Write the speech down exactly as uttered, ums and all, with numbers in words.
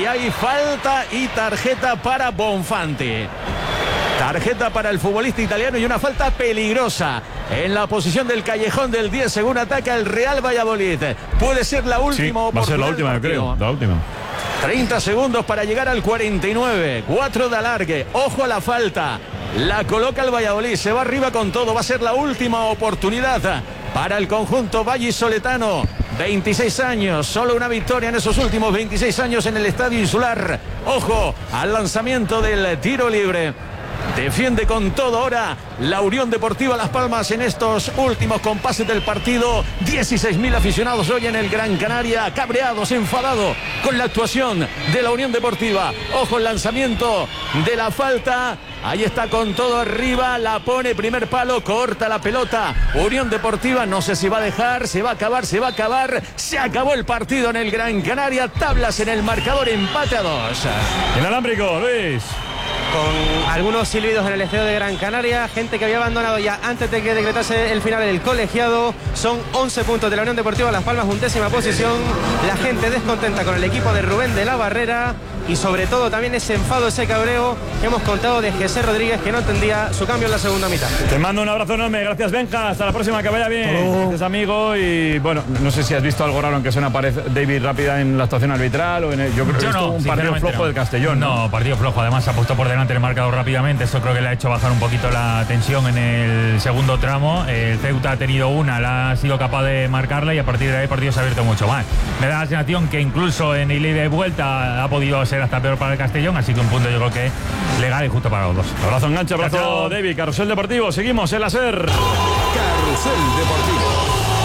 y hay falta y tarjeta para Bonfanti. Tarjeta para el futbolista italiano y una falta peligrosa en la posición del callejón del diez según ataca el Real Valladolid. Puede ser la última sí, oportunidad. Va a ser la última, yo creo. La última. treinta segundos para llegar al cuarenta y nueve. cuatro de alargue. Ojo a la falta. La coloca el Valladolid. Se va arriba con todo. Va a ser la última oportunidad para el conjunto vallisoletano. veintiséis años. Solo una victoria en esos últimos veintiséis años en el Estadio Insular. Ojo al lanzamiento del tiro libre. Defiende con todo ahora la Unión Deportiva Las Palmas en estos últimos compases del partido. dieciséis mil aficionados hoy en el Gran Canaria, cabreados, enfadados con la actuación de la Unión Deportiva. Ojo el lanzamiento de la falta. Ahí está con todo arriba, la pone primer palo, corta la pelota. Unión Deportiva, no sé si va a dejar, se va a acabar, se va a acabar. Se acabó el partido en el Gran Canaria. Tablas en el marcador, empate a dos. Inalámbrico, Luis. Con algunos silbidos en el estadio de Gran Canaria, gente que había abandonado ya antes de que decretase el final del colegiado. Son once puntos de la Unión Deportiva Las Palmas, undécima posición. La gente descontenta con el equipo de Rubén de la Barrera y sobre todo también ese enfado, ese cabreo que hemos contado de José Rodríguez, que no entendía su cambio en la segunda mitad. Te mando un abrazo enorme, gracias Benja, hasta la próxima, que vaya bien. Oh. Gracias amigo, y bueno, no sé si has visto algo raro, aunque sea una pared David rápida en la actuación arbitral o en el, yo creo que Yo he visto no, un partido flojo no. del Castellón. ¿no? no, partido flojo, además se ha puesto por delante el marcador rápidamente, eso creo que le ha hecho bajar un poquito la tensión en el segundo tramo. El Ceuta ha tenido una, la ha sido capaz de marcarla y a partir de ahí el partido se ha abierto mucho más. Me da la sensación que incluso en el ida y vuelta ha podido ser hasta peor para el Castellón, así que un punto yo creo que legal y justo para los dos. Abrazo enganche, abrazo Gracias. David, Carrusel Deportivo, seguimos en la SER. Carrusel Deportivo.